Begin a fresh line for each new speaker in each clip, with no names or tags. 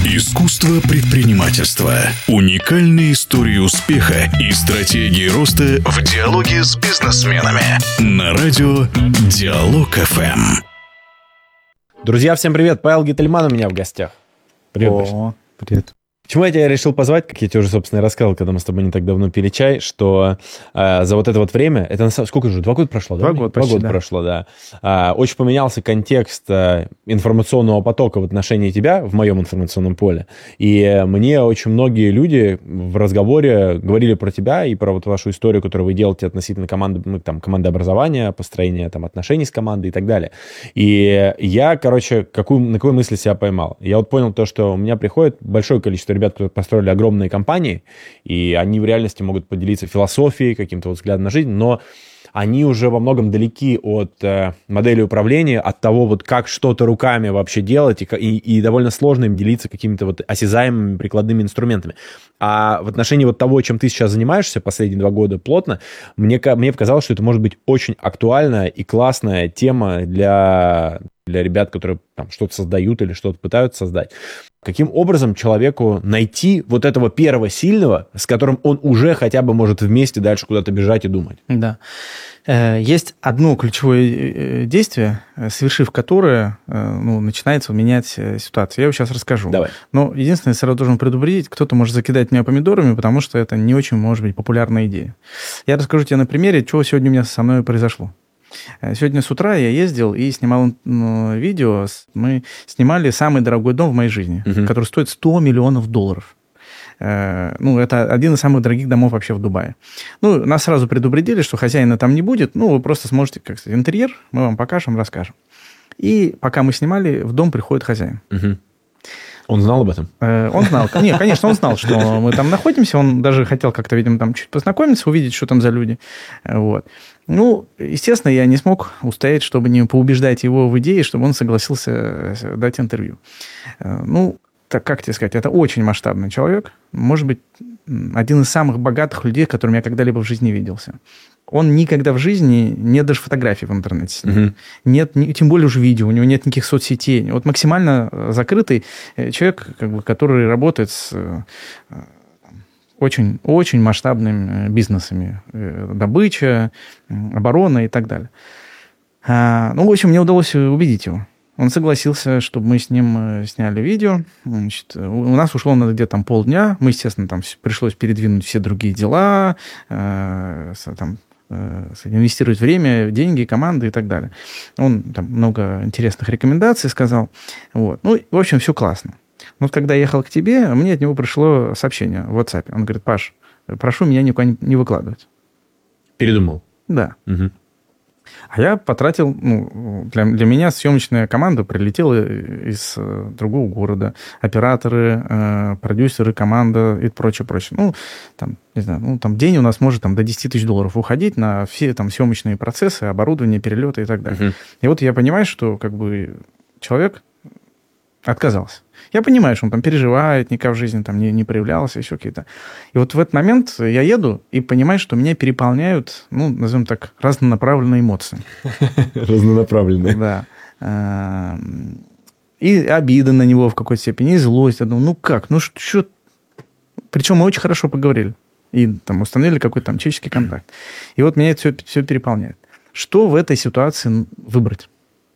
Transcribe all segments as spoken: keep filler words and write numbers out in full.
Искусство предпринимательства. Уникальные истории успеха и стратегии роста в диалоге с бизнесменами. На радио Диалог эф эм.
Друзья, всем привет. Павел Гительман у меня в гостях. Привет.
О, привет.
Почему я тебя решил позвать, как я тебе уже, собственно, и рассказывал, когда мы с тобой не так давно пили чай, что э, за вот это вот время, это на самом сколько уже, два года прошло, да?
Два года,
Два
почти,
года
да.
прошло, да. Э, очень поменялся контекст э, информационного потока в отношении тебя, в моем информационном поле. И э, мне очень многие люди в разговоре говорили про тебя и про вот вашу историю, которую вы делаете относительно команды, ну, там, команды образования, построения там, отношений с командой и так далее. И я, короче, какую, на какой мысли себя поймал? Я вот понял то, что у меня приходит большое количество ребят, которые построили огромные компании, и они в реальности могут поделиться философией, каким-то вот взглядом на жизнь, но они уже во многом далеки от э, модели управления, от того, вот как что-то руками вообще делать, и, и, и довольно сложно им делиться какими-то вот осязаемыми прикладными инструментами. А в отношении вот того, чем ты сейчас занимаешься последние два года плотно, мне, мне показалось, что это может быть очень актуальная и классная тема для, для ребят, которые там что-то создают или что-то пытаются создать. Каким образом человеку найти вот этого первого сильного, с которым он уже хотя бы может вместе дальше куда-то бежать и думать?
Да. Есть одно ключевое действие, совершив которое, ну, начинается менять ситуацию. Я его сейчас расскажу.
Давай.
Но единственное, я сразу должен предупредить, кто-то может закидать меня помидорами, потому что это не очень, может быть, популярная идея. Я расскажу тебе на примере, что сегодня у меня со мной произошло. Сегодня с утра я ездил и снимал видео. Мы снимали самый дорогой дом в моей жизни, uh-huh. который стоит сто миллионов долларов. Ну, это один из самых дорогих домов вообще в Дубае. Ну, нас сразу предупредили, что хозяина там не будет. Ну, вы просто сможете, как сказать, интерьер, мы вам покажем, расскажем. И пока мы снимали, в дом приходит хозяин.
Uh-huh. Он знал об этом?
Он знал. Нет, конечно, он знал, что мы там находимся. Он даже хотел как-то, видимо, там чуть познакомиться, увидеть, что там за люди. Вот. Ну, естественно, я не смог устоять, чтобы не поубеждать его в идее, чтобы он согласился дать интервью. Ну, так как тебе сказать, это очень масштабный человек. Может быть, один из самых богатых людей, с которым я когда-либо в жизни виделся. Он никогда в жизни, нет даже фотографий в интернете с ним. Uh-huh. Нет, тем более уже видео, у него нет никаких соцсетей. Вот максимально закрытый человек, как бы, который работает с очень, очень масштабными бизнесами. Добыча, оборона и так далее. Ну, в общем, мне удалось убедить его. Он согласился, чтобы мы с ним сняли видео. Значит, у нас ушло на где-то там полдня. Мы, естественно, там пришлось передвинуть все другие дела, там, инвестировать время, деньги, команды и так далее. Он там много интересных рекомендаций сказал. Вот. Ну, в общем, все классно. Но вот когда я ехал к тебе, мне от него пришло сообщение в WhatsApp. Он говорит: Паш, прошу меня никуда не выкладывать.
Передумал?
Да.
Угу.
А я потратил... Ну, для, для меня съемочная команда прилетела из другого города. Операторы, э, продюсеры, команда и прочее, прочее. Ну, там, не знаю, ну, там день у нас может там, до десять тысяч долларов уходить на все там съемочные процессы, оборудование, перелеты и так далее. Uh-huh. И вот я понимаю, что как бы человек отказался. Я понимаю, что он там переживает, никак в жизни там не, не проявлялся, еще какие-то. И вот в этот момент я еду и понимаю, что меня переполняют, ну, назовем так, разнонаправленные эмоции.
Разнонаправленные.
Да. И обида на него в какой-то степени, и злость. Я думаю, ну как, ну что... Причем мы очень хорошо поговорили. И там установили какой-то там человеческий контакт. И вот меня это все, все переполняет. Что в этой ситуации выбрать?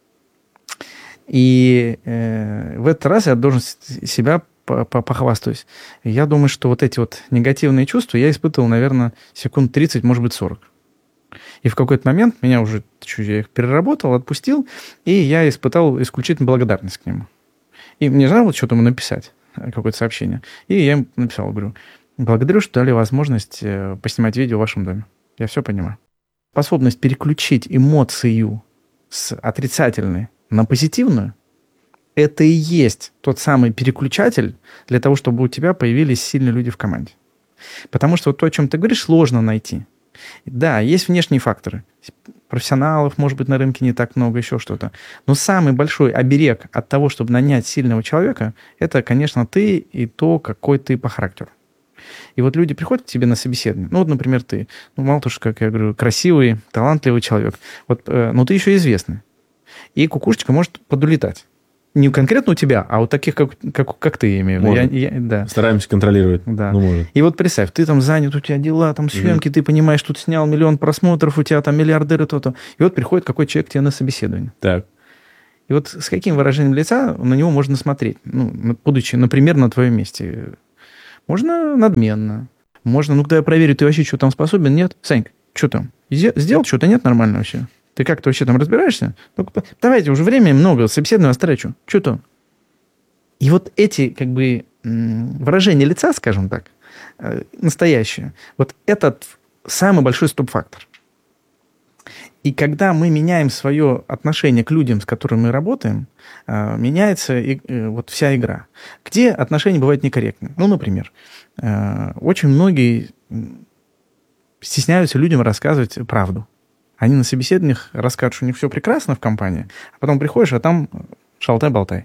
И э, в этот раз я должен себя похвастаюсь. Я думаю, что вот эти вот негативные чувства я испытывал, наверное, секунд тридцать, может быть, сорок. И в какой-то момент меня уже, чуть я их переработал, отпустил, и я испытал исключительно благодарность к нему. И мне же надо было что-то ему написать, какое-то сообщение. И я ему написал, говорю: благодарю, что дали возможность поснимать видео в вашем доме. Я все понимаю. Способность переключить эмоцию с отрицательной на позитивную, это и есть тот самый переключатель для того, чтобы у тебя появились сильные люди в команде. Потому что вот то, о чем ты говоришь, сложно найти. Да, есть внешние факторы. Профессионалов, может быть, на рынке не так много, еще что-то. Но самый большой оберег от того, чтобы нанять сильного человека, это, конечно, ты и то, какой ты по характеру. И вот люди приходят к тебе на собеседование. Ну, вот, например, ты. Ну, мало того, что, как я говорю, красивый, талантливый человек. Вот, э, но ты еще известный. И кукушечка может подулетать. Не конкретно у тебя, а у таких, как, как, как ты, я имею в виду. Я, я, да.
Стараемся контролировать.
Да.
Ну, может.
И вот представь, ты там занят, у тебя дела, там съемки, mm-hmm. ты понимаешь, тут снял миллион просмотров, у тебя там миллиардеры, то-то. И вот приходит какой-то человек к тебе на собеседование.
Так.
И вот с каким выражением лица на него можно смотреть? Ну, будучи, например, на твоем месте. Можно надменно. Можно, ну, когда я проверю, ты вообще что там способен? Нет? Санька, что там? Сделал что-то? Нет нормально вообще? Ты как-то вообще там разбираешься? Ну, давайте, уже времени много, собеседование встречу. Что там? И вот эти, как бы, выражения лица, скажем так, настоящие, вот этот самый большой стоп-фактор. И когда мы меняем свое отношение к людям, с которыми мы работаем, меняется и, вот вся игра. Где отношения бывают некорректны? Ну, например, очень многие стесняются людям рассказывать правду. Они на собеседованиях расскажут, что у них все прекрасно в компании, а потом приходишь, а там шалтай-болтай.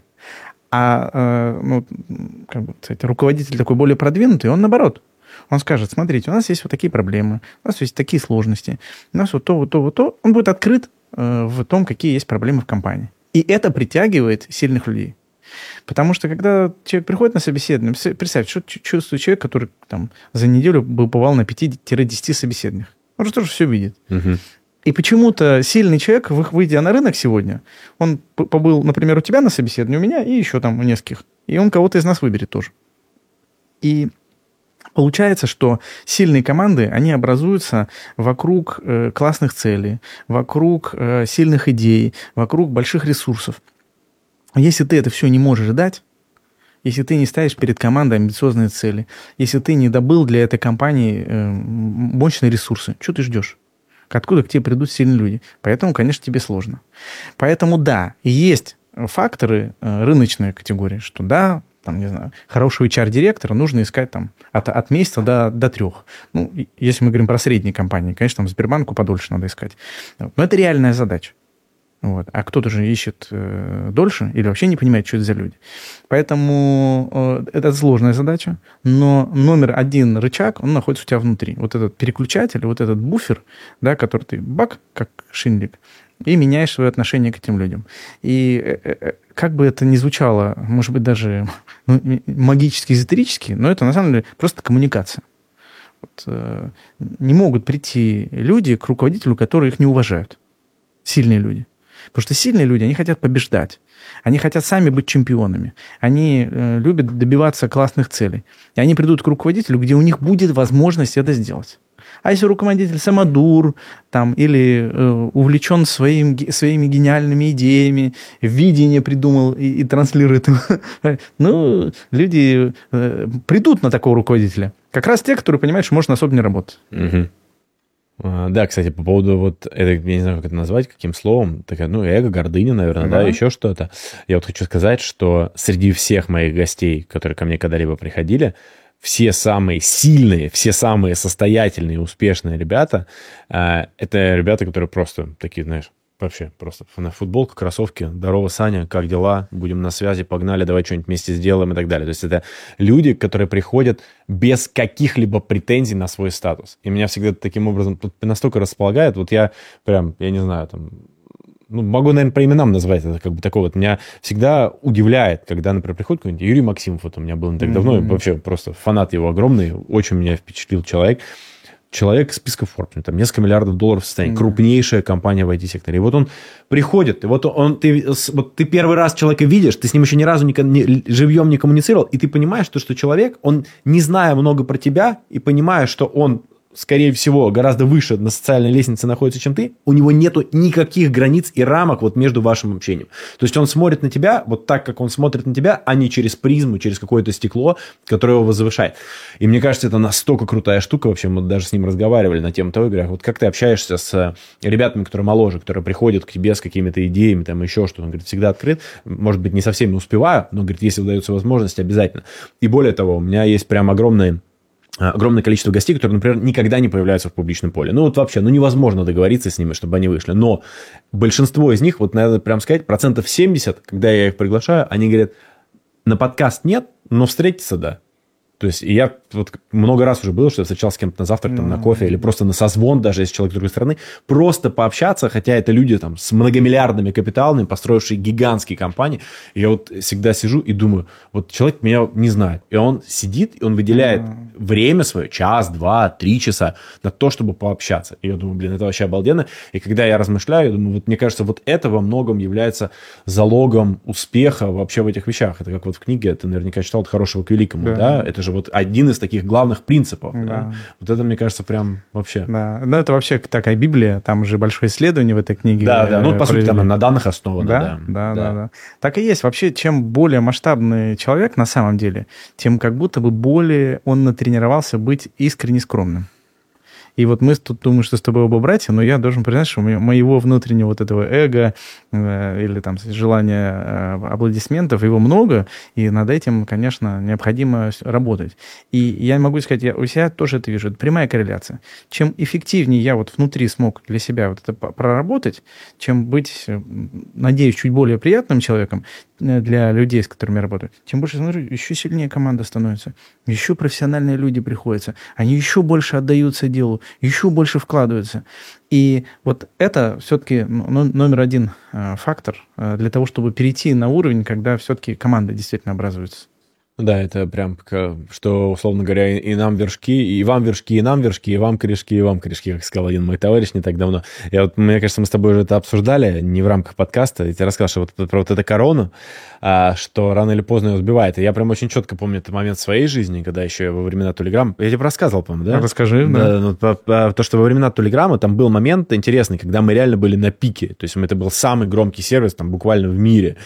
А ну, как бы, кстати, руководитель такой более продвинутый, он наоборот. Он скажет, смотрите, у нас есть вот такие проблемы, у нас есть такие сложности, у нас вот то, вот то, вот то. Он будет открыт э, в том, какие есть проблемы в компании. И это притягивает сильных людей. Потому что, когда человек приходит на собеседование, представь, что чувствует человек, который там, за неделю побывал на пяти-десяти собеседованиях. Он же тоже все видит. Угу. И почему-то сильный человек, выйдя на рынок сегодня, он побыл, например, у тебя на собеседовании, у меня и еще там у нескольких. И он кого-то из нас выберет тоже. И получается, что сильные команды, они образуются вокруг э, классных целей, вокруг э, сильных идей, вокруг больших ресурсов. Если ты это все не можешь дать, если ты не ставишь перед командой амбициозные цели, если ты не добыл для этой компании э, мощные ресурсы, что ты ждешь? Откуда к тебе придут сильные люди? Поэтому, конечно, тебе сложно. Поэтому, да, есть факторы э, рыночной категории, что да, там, не знаю, хорошего эйч ар-директора нужно искать там, от, от месяца до, до трех. Ну, если мы говорим про средние компании, конечно, там Сбербанку подольше надо искать. Но это реальная задача. Вот. А кто-то же ищет э, дольше или вообще не понимает, что это за люди. Поэтому э, это сложная задача, но номер один рычаг, он находится у тебя внутри. Вот этот переключатель, вот этот буфер, да, который ты бак, как шиндик, и меняешь свое отношение к этим людям. И э, э, как бы это ни звучало, может быть, даже ну, магически, эзотерически, но это на самом деле просто коммуникация. Вот, э, не могут прийти люди к руководителю, которые их не уважают. Сильные люди. Потому что сильные люди, они хотят побеждать. Они хотят сами быть чемпионами. Они э, любят добиваться классных целей. И они придут к руководителю, где у них будет возможность это сделать. А если руководитель самодур там, или э, увлечен своим, своими гениальными идеями, видение придумал и, и транслирует, ну, люди э, придут на такого руководителя. Как раз те, которые понимают, что можно особо не работать.
Угу. Да, кстати, по поводу вот, это, я не знаю, как это назвать, каким словом, такая, ну, эго, гордыня, наверное, да, да еще что-то. Я вот хочу сказать, что среди всех моих гостей, которые ко мне когда-либо приходили, все самые сильные, все самые состоятельные, успешные ребята, это ребята, которые просто такие, знаешь, вообще просто на футболка, кроссовки, здорово, Саня, как дела, будем на связи, погнали, давай что-нибудь вместе сделаем и так далее. То есть это люди, которые приходят без каких-либо претензий на свой статус. И меня всегда таким образом настолько располагает, вот я прям, я не знаю, там, ну, могу, наверное, по именам назвать, это как бы такое вот, меня всегда удивляет, когда, например, приходит какой-нибудь Юрий Максимов, вот у меня был не так давно, mm-hmm. вообще просто фанат его огромный, очень меня впечатлил человек. Человек из списка Forbes, там несколько миллиардов долларов в состоянии, mm-hmm. крупнейшая компания в ай ти-секторе. И вот он приходит, и вот, он, ты, вот ты первый раз человека видишь, ты с ним еще ни разу не, не, живьем не коммуницировал, и ты понимаешь, что, что человек, он, не зная много про тебя, и понимая, что он, скорее всего, гораздо выше на социальной лестнице находится, чем ты, у него нету никаких границ и рамок вот между вашим общением. То есть он смотрит на тебя вот так, как он смотрит на тебя, а не через призму, через какое-то стекло, которое его возвышает. И мне кажется, это настолько крутая штука. Вообще, мы даже с ним разговаривали на тему того, говорят, вот как ты общаешься с ребятами, которые моложе, которые приходят к тебе с какими-то идеями, там еще что-то. Он говорит, всегда открыт. Может быть, не со всеми успеваю, но, говорит, если удается возможность, обязательно. И более того, у меня есть прям огромные огромное количество гостей, которые, например, никогда не появляются в публичном поле. Ну, вот вообще, ну, невозможно договориться с ними, чтобы они вышли. Но большинство из них, вот, надо прям сказать, процентов семьдесят, когда я их приглашаю, они говорят, на подкаст нет, но встретиться, да. То есть я вот много раз уже было, что я встречался с кем-то на завтрак, там, на кофе или просто на созвон, даже если человек с другой стороны, просто пообщаться, хотя это люди там с многомиллиардными капиталами, построившие гигантские компании. И я вот всегда сижу и думаю, вот человек меня не знает, и он сидит, и он выделяет mm. время свое, час, два, три часа на то, чтобы пообщаться. И я думаю, блин, это вообще обалденно. И когда я размышляю, я думаю, вот мне кажется, вот это во многом является залогом успеха вообще в этих вещах. Это как вот в книге, ты наверняка читал «От хорошего к великому», да? да? Это же вот один из таких главных принципов. Да. Да? Вот это, мне кажется, прям вообще...
Да, ну это вообще такая Библия, там же большое исследование в этой книге.
Да, да, ну, по сути, там на данных основано.
Да?
Да?
Да, да, да, да. Так и есть. Вообще, чем более масштабный человек на самом деле, тем как будто бы более он натренировался быть искренне скромным. И вот мы тут думаем, что с тобой оба братья, но я должен признать, что моего внутреннего вот этого эго э, или там желания э, аплодисментов, его много, и над этим, конечно, необходимо работать. И я могу сказать, я у себя тоже это вижу, это прямая корреляция. Чем эффективнее я вот внутри смог для себя вот это проработать, чем быть, надеюсь, чуть более приятным человеком для людей, с которыми я работаю, тем больше, смотрю, еще сильнее команда становится, еще профессиональные люди приходятся, они еще больше отдаются делу, еще больше вкладываются. И вот это все-таки номер один фактор для того, чтобы перейти на уровень, когда все-таки команда действительно образуется.
Да, это прям, что, условно говоря, и нам вершки, и вам вершки, и нам вершки, и вам корешки, и вам корешки, как сказал один мой товарищ не так давно. Я вот, мне кажется, мы с тобой уже это обсуждали, не в рамках подкаста. Я тебе рассказал, что вот про вот эту корону, что рано или поздно ее сбивает. И я прям очень четко помню этот момент в своей жизни, когда еще во времена Телеграма... Я тебе рассказывал, по-моему, да?
Расскажи, да.
да. да то, что во времена Телеграма там был момент интересный, когда мы реально были на пике. То есть это был самый громкий сервис там буквально в мире.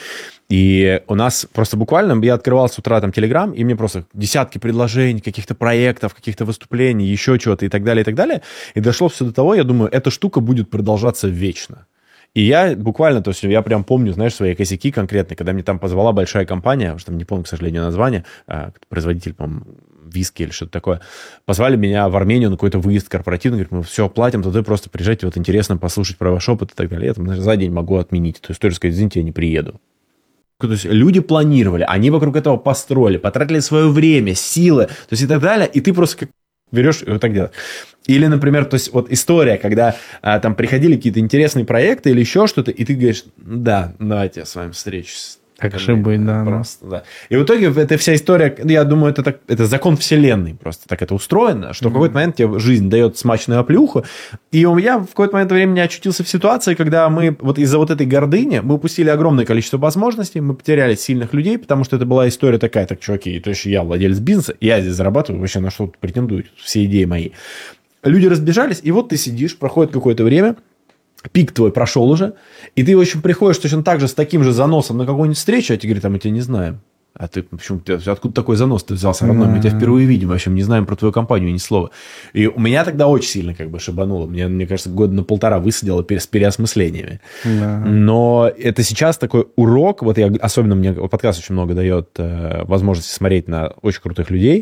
И у нас просто буквально, я открывал с утра там Телеграм, и мне просто десятки предложений, каких-то проектов, каких-то выступлений, еще чего-то и так далее, и так далее. И дошло все до того, я думаю, эта штука будет продолжаться вечно. И я буквально, то есть я прям помню, знаешь, свои косяки конкретные, когда мне там позвала большая компания, что не помню, к сожалению, название, производитель, по-моему, виски или что-то такое, позвали меня в Армению на какой-то выезд корпоративный, говорят, мы все оплатим, то ты просто приезжайте, вот интересно послушать про ваш опыт и так далее. Я там за день могу отменить эту историю, сказать, извините, я не приеду. То есть люди планировали, они вокруг этого построили, потратили свое время, силы, то есть и так далее, и ты просто как берешь и вот так делаешь. Или, например, то есть вот история, когда а, там приходили какие-то интересные проекты или еще что-то, и ты говоришь, да, давайте я с вами встречусь.
Так же быть, да.
Просто, да. И в итоге эта вся история, я думаю, это, так, это закон вселенной просто так это устроено, что mm-hmm. в какой-то момент тебе жизнь дает смачную оплюху. И у меня в какой-то момент времени очутился в ситуации, когда мы вот из-за вот этой гордыни мы упустили огромное количество возможностей, мы потеряли сильных людей, потому что это была история такая, так, чуваки, то есть я владелец бизнеса, я здесь зарабатываю, вообще на что претендую, все идеи мои. Люди разбежались, и вот ты сидишь, проходит какое-то время, пик твой прошел уже, и ты, в общем, приходишь точно так же с таким же заносом на какую-нибудь встречу, а тебе говорят, а мы тебя не знаем. А ты, почему, ты, откуда такой занос ты взялся равно? Мы тебя впервые видим, вообще не знаем про твою компанию ни слова. И у меня тогда очень сильно как бы шибануло. Мне, мне кажется, года на полтора высадило с переосмыслениями. Да. Но это сейчас такой урок, вот я, особенно мне подкаст очень много дает э, возможности смотреть на очень крутых людей,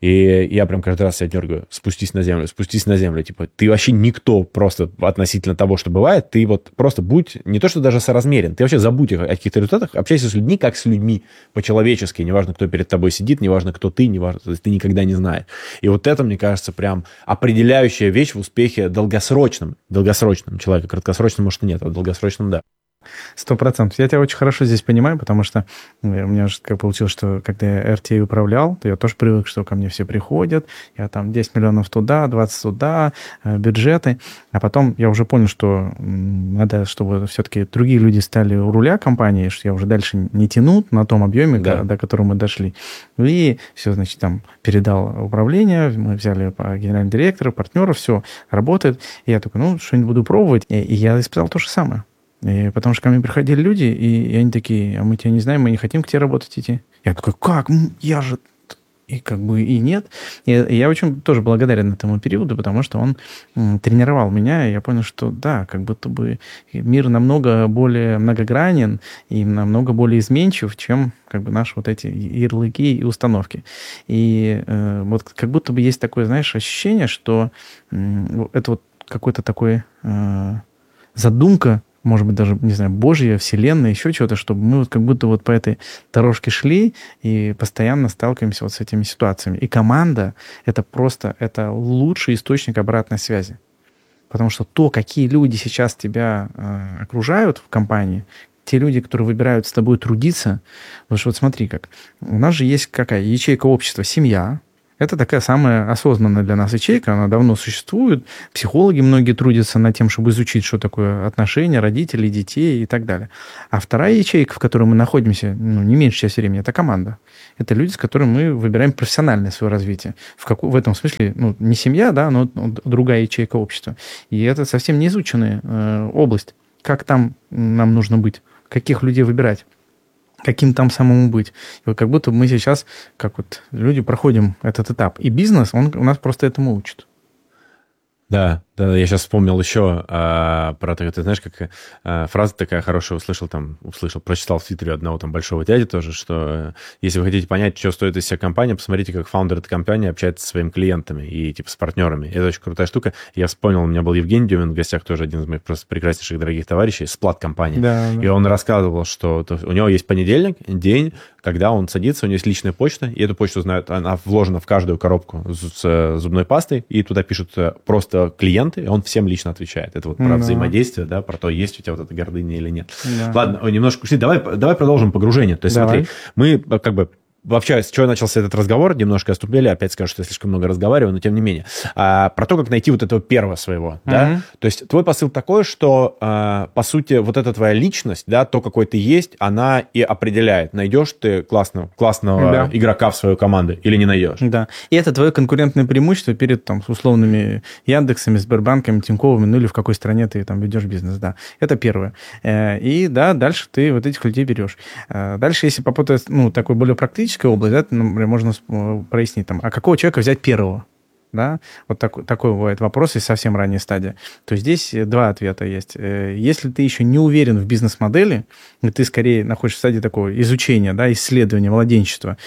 и я прям каждый раз себя дергаю, спустись на землю, спустись на землю. Типа, ты вообще никто просто относительно того, что бывает, ты вот просто будь, не то что даже соразмерен, ты вообще забудь о каких-то результатах, общайся с людьми, как с людьми по-человечески. Неважно, кто перед тобой сидит, неважно, кто ты, неважно, то есть ты никогда не знаешь. И вот это, мне кажется, прям определяющая вещь в успехе долгосрочном. Долгосрочном человека. Краткосрочном, может, и нет, а долгосрочном, да.
Сто процентов. Я тебя очень хорошо здесь понимаю, потому что у меня же как получилось, что когда я эр ти эй управлял, то я тоже привык, что ко мне все приходят, я там десять миллионов туда, двадцать туда, бюджеты. А потом я уже понял, что надо, чтобы все-таки другие люди стали у руля компании, что я уже дальше не тяну на том объеме, да. до, до которого мы дошли. И все, значит, там передал управление, мы взяли генерального директора, партнеров, все работает. И я такой, ну, что-нибудь буду пробовать. И, и я испытал то же самое. И потому что ко мне приходили люди, и, и они такие, а мы тебя не знаем, мы не хотим к тебе работать идти. Я такой, как? Я же... И как бы и нет. И, и я очень тоже благодарен этому периоду, потому что он м, тренировал меня, и я понял, что да, как будто бы мир намного более многогранен и намного более изменчив, чем как бы наши вот эти ярлыки и установки. И э, вот как будто бы есть такое, знаешь, ощущение, что э, это вот какой-то такой э, задумка может быть, даже, не знаю, Божья, Вселенная, еще чего-то, чтобы мы вот как будто вот по этой дорожке шли и постоянно сталкиваемся вот с этими ситуациями. И команда — это просто, это лучший источник обратной связи. Потому что то, какие люди сейчас тебя э, окружают в компании, те люди, которые выбирают с тобой трудиться, потому что вот смотри как, у нас же есть какая ячейка общества, семья. Это такая самая осознанная для нас ячейка, она давно существует. Психологи многие трудятся над тем, чтобы изучить, что такое отношения родителей, детей и так далее. А вторая ячейка, в которой мы находимся, ну, не меньше часть времени, это команда. Это люди, с которыми мы выбираем профессиональное свое развитие. В, как, в этом смысле, ну, не семья, да, но другая ячейка общества. И это совсем не изученная э, область. Как там нам нужно быть? Каких людей выбирать? Каким там самому быть. И вот как будто мы сейчас, как вот люди, проходим этот этап. И бизнес, он у нас просто этому учит.
Да, да, я сейчас вспомнил еще а, про это, ты знаешь, как а, фраза такая хорошая услышал, там, услышал, прочитал в Твиттере одного там большого дяди тоже, что если вы хотите понять, что стоит из себя компания, посмотрите, как фаундер этой компании общается со своими клиентами и типа с партнерами. Это очень крутая штука. Я вспомнил, у меня был Евгений Дюмин в гостях, тоже один из моих просто прекраснейших дорогих товарищей, Сплат-компания. Да, да. И он рассказывал, что у него есть понедельник, день, когда он садится, у него есть личная почта, и эту почту знают, она вложена в каждую коробку с зубной пастой, и туда пишут просто клиенты, и он всем лично отвечает. Это вот про да. взаимодействие, да, про то, есть у тебя вот эта гордыня или нет. Да. Ладно, немножко ушли. Давай, давай продолжим погружение. То есть давай. Смотри, мы как бы... Вообще, с чего начался этот разговор, немножко отступили, опять скажу, что я слишком много разговариваю, но тем не менее. А, про то, как найти вот этого первого своего, mm-hmm. да? То есть твой посыл такой, что, а, по сути, вот эта твоя личность, да, то, какой ты есть, она и определяет, найдешь ты классного, классного да. игрока в свою команду или не найдешь.
Да, и это твое конкурентное преимущество перед там, условными Яндексами, Сбербанками, Тиньковыми, ну или в какой стране ты там ведешь бизнес, да. Это первое. И да, дальше ты вот этих людей берешь. Дальше, если попытаться, ну, такой более практический, область, да, например, можно прояснить, там, а какого человека взять первого? Да? Вот так, такой бывает вопрос из совсем ранней стадии. То здесь два ответа есть. Если ты еще не уверен в бизнес-модели, и ты скорее находишься в стадии такого изучения, да, исследования, владенчества,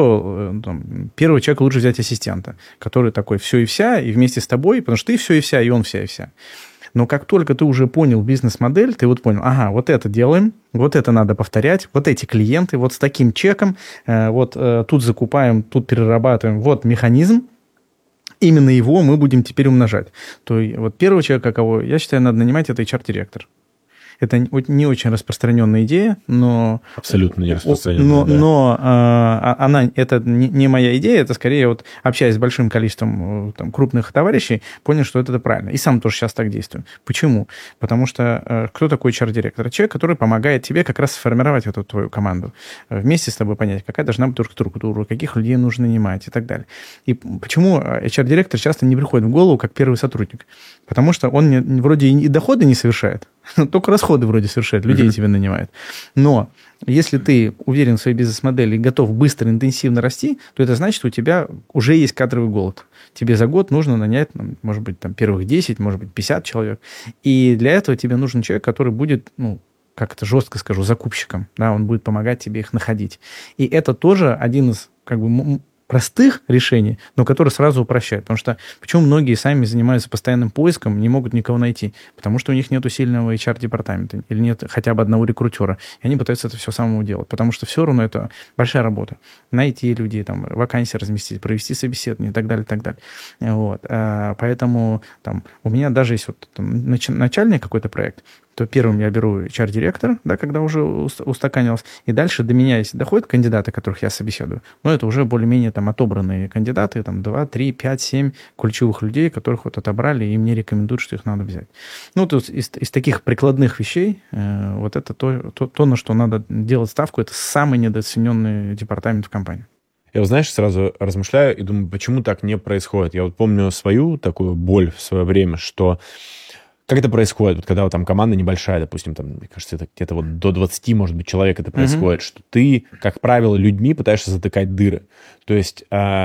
то там, первого человека лучше взять ассистента, который такой все и вся, и вместе с тобой, потому что ты все и вся, и он вся и вся. Но как только ты уже понял бизнес-модель, ты вот понял, ага, вот это делаем, вот это надо повторять, вот эти клиенты, вот с таким чеком, вот тут закупаем, тут перерабатываем, вот механизм, именно его мы будем теперь умножать. То вот первого человека, кого, я считаю, надо нанимать, это эйч ар-директор. Это не очень распространенная идея, но...
Абсолютно не распространенная,
но,
да.
Но а, она, это не, не моя идея, это скорее, вот, общаясь с большим количеством там, крупных товарищей, понял, что это, это правильно. И сам тоже сейчас так действую. Почему? Потому что а, кто такой эйч ар-директор? Человек, который помогает тебе как раз сформировать эту твою команду. Вместе с тобой понять, какая должна быть структура, каких людей нужно нанимать и так далее. И почему эйч ар-директор часто не приходит в голову как первый сотрудник? Потому что он не, вроде и доходы не совершает, только расходы вроде совершает, людей mm-hmm. тебе нанимает. Но если ты уверен в своей бизнес-модели и готов быстро, интенсивно расти, то это значит, что у тебя уже есть кадровый голод. Тебе за год нужно нанять, может быть, там, первых десять, может быть, пятьдесят человек. И для этого тебе нужен человек, который будет, ну, как это жестко скажу, закупщиком. Да, он будет помогать тебе их находить. И это тоже один из, как бы, простых решений, но которые сразу упрощают. Потому что почему многие сами занимаются постоянным поиском, не могут никого найти? Потому что у них нет сильного эйч ар-департамента или нет хотя бы одного рекрутера. И они пытаются это все самому делать. Потому что все равно это большая работа. Найти людей, там, вакансии разместить, провести собеседование и так далее, и так далее. Вот. Поэтому там, у меня даже есть вот, там, начальный какой-то проект, то первым я беру эйч ар-директора, да, когда уже устаканилось, и дальше до меня, если доходят кандидаты, которых я собеседую, но это уже более-менее там отобранные кандидаты, там два, три, пять, семь ключевых людей, которых вот отобрали, и мне рекомендуют, что их надо взять. Ну, то есть из, из таких прикладных вещей э, вот это то, то, то, на что надо делать ставку, это самый недооцененный департамент в компании.
Я, вот, знаешь, сразу размышляю и думаю, почему так не происходит. Я вот помню свою такую боль в свое время, что как это происходит, вот когда вот, там команда небольшая, допустим, там, мне кажется, это где-то вот до двадцати, может быть, человек это происходит, mm-hmm. что ты, как правило, людьми пытаешься затыкать дыры. То есть э,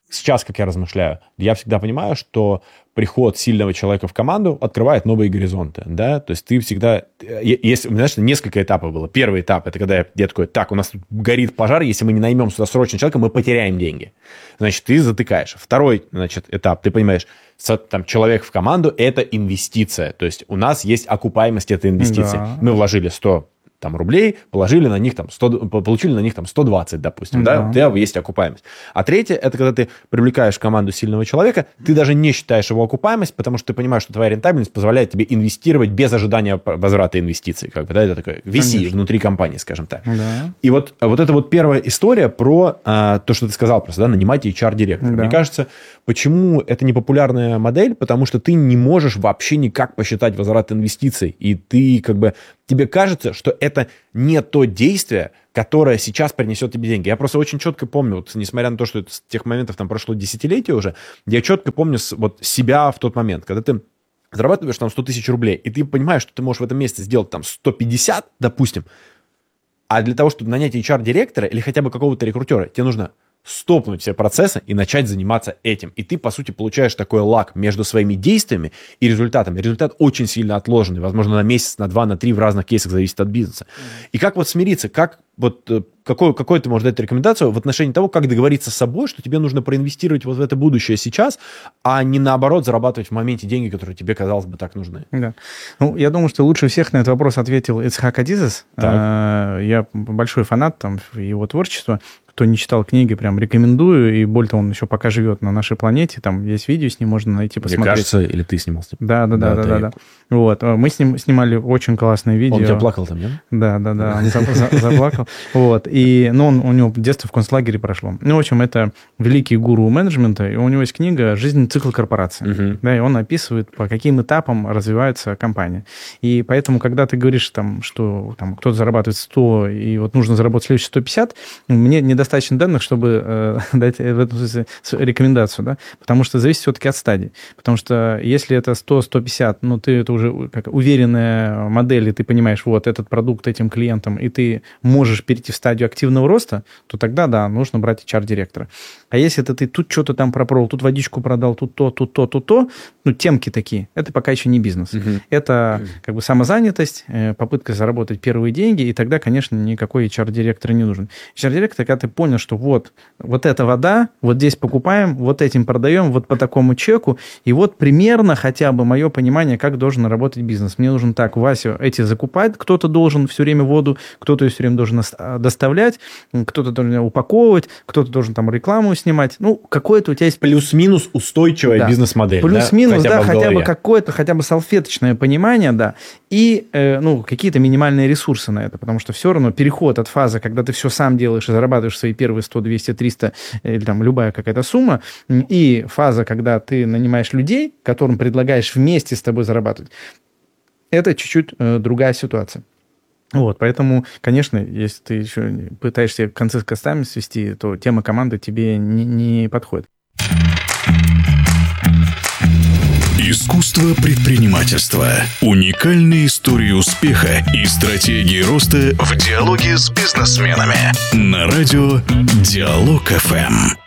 сейчас, как я размышляю, я всегда понимаю, что приход сильного человека в команду открывает новые горизонты, да, то есть ты всегда, есть, знаешь, несколько этапов было. Первый этап, это когда я, я такой, так, у нас тут горит пожар, если мы не наймем сюда срочно человека, мы потеряем деньги. Значит, ты затыкаешь. Второй, значит, этап, ты понимаешь, там, человек в команду – это инвестиция, то есть у нас есть окупаемость этой инвестиции. Да. Мы вложили сто там, рублей, положили на них там сто, получили на них там сто двадцать, допустим, да, да? У тебя есть окупаемость. А третье, это когда ты привлекаешь в команду сильного человека, ты даже не считаешь его окупаемость, потому что ты понимаешь, что твоя рентабельность позволяет тебе инвестировать без ожидания возврата инвестиций, как бы, да, это такое ви си Конечно. Внутри компании, скажем так. Да. И вот, вот это вот первая история про а, то, что ты сказал просто, да, нанимать эйч ар-директора. Да. Мне кажется, почему это не популярная модель, потому что ты не можешь вообще никак посчитать возврат инвестиций, и ты как бы тебе кажется, что это не то действие, которое сейчас принесет тебе деньги. Я просто очень четко помню, вот, несмотря на то, что это с тех моментов там прошло десятилетие уже, я четко помню вот, себя в тот момент, когда ты зарабатываешь там сто тысяч рублей, и ты понимаешь, что ты можешь в этом месяце сделать там сто пятьдесят, допустим, а для того, чтобы нанять эйч ар-директора или хотя бы какого-то рекрутера, тебе нужно стопнуть все процессы и начать заниматься этим. И ты, по сути, получаешь такой лаг между своими действиями и результатами. Результат очень сильно отложенный, возможно, на месяц, на два, на три, в разных кейсах зависит от бизнеса. И как вот смириться, как вот какой, какой ты можешь дать рекомендацию в отношении того, как договориться с собой, что тебе нужно проинвестировать вот в это будущее сейчас, а не наоборот зарабатывать в моменте деньги, которые тебе, казалось бы, так нужны.
Да. Ну, я думаю, что лучше всех на этот вопрос ответил Ицхак Адизес. Я большой фанат там, его творчества. Кто не читал книги, прям рекомендую. И более того, он еще пока живет на нашей планете. Там есть видео с ним, можно найти, посмотреть.
Мне кажется, или ты снимал с ним?
Да, да, да, да, да, да. Вот. Мы с ним снимали очень классное видео.
Он тебя плакал там, нет?
Да, да, да, он заплакал. Вот. И, ну, он, у него детство в концлагере прошло. Ну, в общем, это великий гуру менеджмента, и у него есть книга «Жизненный цикл корпорации». Uh-huh. Да, и он описывает, по каким этапам развивается компания. И поэтому, когда ты говоришь, там, что там, кто-то зарабатывает сто, и вот нужно заработать следующие сто пятьдесят, мне недостаточно данных, чтобы э, дать в этом смысле рекомендацию, да, потому что зависит все-таки от стадии. Потому что если это сто - сто пятьдесят, ну, ты это уже как уверенная модель, и ты понимаешь, вот, этот продукт этим клиентам, и ты можешь перейти в стадию активного роста, то тогда, да, нужно брать эйч ар-директора. А если это ты тут что-то там пропробовал, тут водичку продал, тут то, тут то, тут то, ну, темки такие, это пока еще не бизнес. Uh-huh. Это как бы самозанятость, попытка заработать первые деньги, и тогда, конечно, никакой эйч ар-директор не нужен. эйч ар-директор, когда ты понял, что вот, вот эта вода, вот здесь покупаем, вот этим продаем, вот по такому чеку, и вот примерно хотя бы мое понимание, как должен работать бизнес. Мне нужно так, Вася, эти закупать, кто-то должен все время воду, кто-то ее все время должен доставлять, кто-то должен упаковывать, кто-то должен там рекламу снимать. Ну, какое-то у тебя есть...
Плюс-минус устойчивая да. бизнес-модель.
Плюс-минус, да, хотя, да, хотя бы какое-то, хотя бы салфеточное понимание, да, и, э, ну, какие-то минимальные ресурсы на это, потому что все равно переход от фазы, когда ты все сам делаешь и зарабатываешь свои первые сто, двести, триста, или там любая какая-то сумма, и фаза, когда ты нанимаешь людей, которым предлагаешь вместе с тобой зарабатывать, это чуть-чуть э, другая ситуация. Вот, поэтому, конечно, если ты еще пытаешься концы с концами свести, то тема команды тебе не, не подходит.
Искусство предпринимательства. Уникальные истории успеха и стратегии роста в диалоге с бизнесменами. На радио Диалог эф эм.